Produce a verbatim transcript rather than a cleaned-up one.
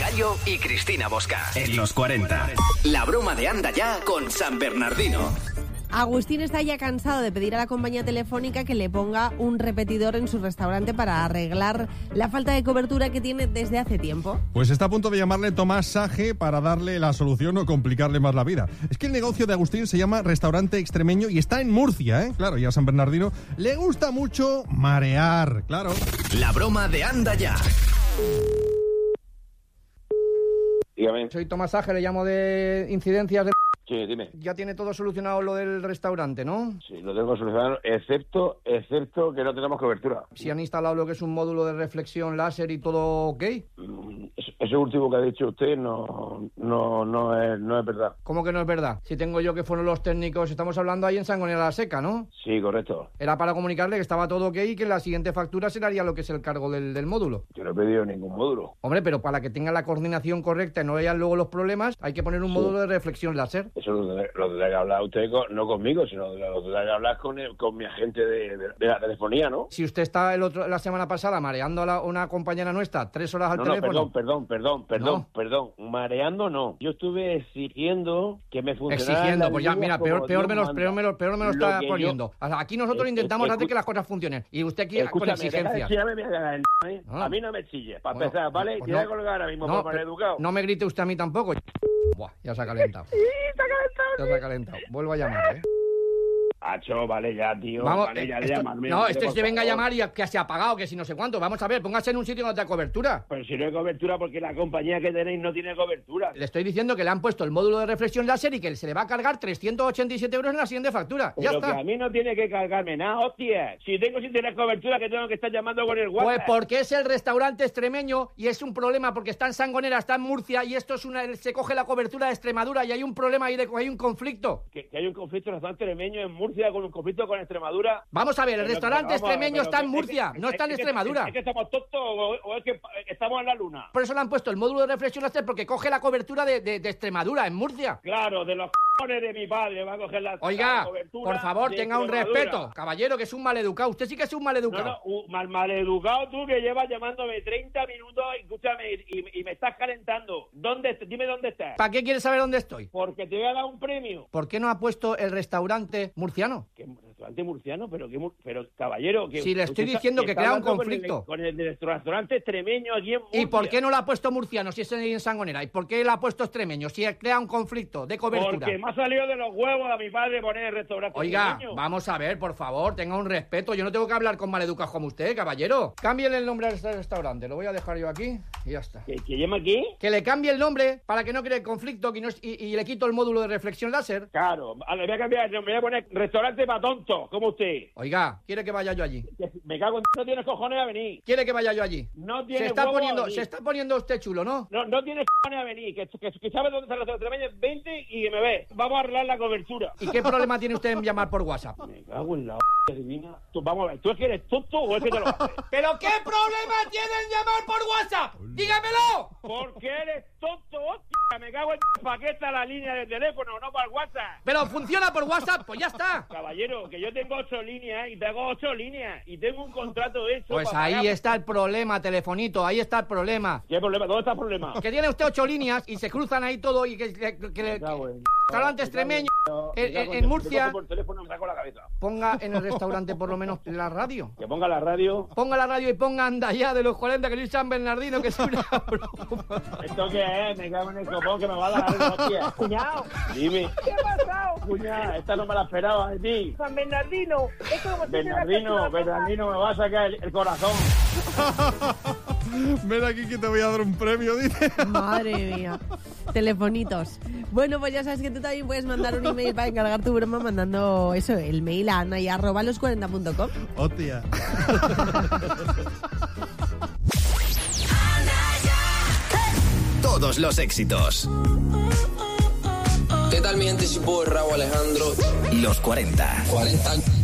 Gallo y Cristina Bosca. En los cuarenta. La broma de Anda Ya con San Bernardino. Agustín está ya cansado de pedir a la compañía telefónica que le ponga un repetidor en su restaurante para arreglar la falta de cobertura que tiene desde hace tiempo. Pues está a punto de llamarle Tomás Sage para darle la solución o complicarle más la vida. Es que el negocio de Agustín se llama Restaurante Extremeño y está en Murcia, ¿eh? Claro, y a San Bernardino le gusta mucho marear, claro. La broma de Anda Ya. Dígame. Soy Tomás Sage, le llamo de incidencias de... Sí, dime. Ya tiene todo solucionado lo del restaurante, ¿no? Sí, lo tengo solucionado, excepto, excepto que no tenemos cobertura. Si han instalado lo que es un módulo de reflexión láser y todo ok. Mm, Eso último que ha dicho usted no, no, no, es, no es verdad. ¿Cómo que no es verdad? Si tengo yo que fueron los técnicos, estamos hablando ahí en Sangonera la Seca, ¿no? Sí, correcto. Era para comunicarle que estaba todo ok y que en la siguiente factura se le haría lo que es el cargo del, del módulo. Yo no he pedido ningún módulo. Hombre, pero para que tenga la coordinación correcta y no vean luego los problemas, hay que poner un Sí. módulo de reflexión láser. Eso lo tendrá, lo tendrá que hablar usted, con, no conmigo, sino lo tendrá que hablar con, el, con mi agente de, de, de la telefonía, ¿no? Si usted está el otro, la semana pasada mareando a la- una compañera nuestra tres horas al No, no, teléfono... perdón, perdón, perdón, perdón, No. perdón. Mareando no. Yo estuve exigiendo que me funcionara. Exigiendo, la pues ya, línea mira, como peor, peor, Dios me lo, manda. peor, me lo, peor me lo Lo está que yo- poniendo. O sea, aquí nosotros Es- intentamos es- hacer escu- que las cosas funcionen. Y usted aquí con Escúchame, deja de exigencias. chillarme, me voy a cagar en el- ¿eh? No. A mí no me chille, para Bueno, empezar, ¿vale? pues Te voy a no. colgar ahora mismo No, por pero maleducado. no me grite usted a mí tampoco. Buah, ya se ha calentado. Sí, está calentado. Ya se ha calentado. Vuelvo a llamar, ¿eh? Acho, vale ya, tío. Vamos, vale, ya, esto- llamarme, no, hombre, este por se venga a favor. llamar y que se ha apagado, que si no sé cuánto. Vamos a ver, póngase en un sitio donde haya cobertura. Pero si no hay cobertura, porque la compañía que tenéis no tiene cobertura. Le estoy diciendo que le han puesto el módulo de reflexión láser y que se le va a cargar trescientos ochenta y siete euros en la siguiente factura. Ya Pero está. que a mí no tiene que cargarme nada, hostia. Si tengo sin tener cobertura, que tengo que estar llamando con el Pues WhatsApp. porque es el restaurante extremeño y es un problema porque está en Sangonera, está en Murcia y esto es una, se coge la cobertura de Extremadura y hay un problema ahí, de, hay un conflicto. Que, que hay un conflicto en el restaurante extremeño en Murcia con un conflicto con Extremadura. Vamos a ver, el Pero- restaurante pero vamos, extremeño pero está en que- Murcia, es que- no está en es que- Extremadura. ¿Es que estamos tontos o, o es que estamos en la luna? Por eso le han puesto el módulo de reflexión láser porque coge la cobertura de, de- de Extremadura, en Murcia. Claro, de los cojones de mi padre va a coger la, la Oiga, cobertura por favor, de tenga un Extremadura. respeto. Caballero, que es un maleducado. Usted sí que es un No, maleducado. no, uh, mal, maleducado tú que llevas llamándome treinta minutos, escúchame, y, y me estás calentando. ¿Dónde est- Dime dónde estás. ¿Para qué quieres saber dónde estoy? Porque te voy a dar un premio. ¿Por qué no ha puesto el restaurante murciano? ¿Qué restaurante murciano? Pero, ¿qué, mur- pero caballero... Que, Sí, le estoy usted está- diciendo que está crea un hablando con el- conflicto. Con el, del restaurante extremeño aquí en Murcia. ¿Y por qué no lo ha puesto murciano si es en Sangonera? ¿Y por qué lo ha puesto extremeño si crea un conflicto de cobertura? Porque me ha salido de los huevos a mi padre poner el restaurante Oiga, extremeño. vamos a ver, por favor, tenga un respeto. Yo no tengo que hablar con maleducados como usted, caballero. Cámbiale el nombre al restaurante. Lo voy a dejar yo aquí y ya está. ¿Que, que llama aquí? Que le cambie el nombre para que no cree conflicto que no es- y, y le quito el módulo de reflexión láser. Claro, a- le voy a cambiar el nombre, voy a poner restaurante para tontos, como usted. Oiga, ¿quiere que vaya yo allí? Que Me cago en... No tienes cojones a venir. ¿Quiere que vaya yo allí? No Se tienes está huevos a poniendo, venir. se está poniendo usted chulo, ¿no? No, no tienes cojones a venir. Que, que, que sabes dónde está el restaurante extremeño, vente y que me ve. Vamos a arreglar la cobertura. ¿Y qué problema tiene usted en llamar por WhatsApp? Me cago en la p*** divina. Tú, vamos a ver, ¿tú es que eres tonto o es que te lo haces? ¿Pero qué problema tiene en llamar por WhatsApp? ¡Dígamelo! Porque eres tonto, hostia. Me cago en... ¿Para qué está la línea de teléfono, no para el WhatsApp? ¿Pero funciona por WhatsApp? Pues ya está. Caballero, que yo tengo ocho líneas y tengo ocho líneas y tengo un contrato hecho. Pues para ahí pagar. está el problema, telefonito, ahí está el problema. ¿Qué problema? ¿Dónde está el problema? Que tiene usted ocho líneas y se cruzan ahí todo y que, que, que- que- Me cago en... restaurante me cago en- extremeño me en, cago en- en Murcia, Te cojo por teléfono y me saco la cabeza. ponga en el restaurante por lo menos la radio. Que ponga la radio. Ponga la radio y ponga Anda Ya de los cuarenta, que soy San Bernardino, que es una broma. ¿Esto qué es? Me cago en el copón que me va a dar la hostia. Cuñado, Dime. ¿qué ha pasado? Cuñada, esta no me la esperaba de ti. San Bernardino, es como si Bernardino, Bernardino, me va a sacar el, el corazón. Ven aquí que te voy a dar un premio, dice. Madre mía. Telefonitos. Bueno, pues ya sabes que tú también puedes mandar un email para encargar tu broma mandando eso, el mail a anaya arroba los cuarenta punto com. Hostia. Todos los éxitos. ¿Qué tal mi gente? Si puedo, Raúl Alejandro. Los cuarenta. cuarenta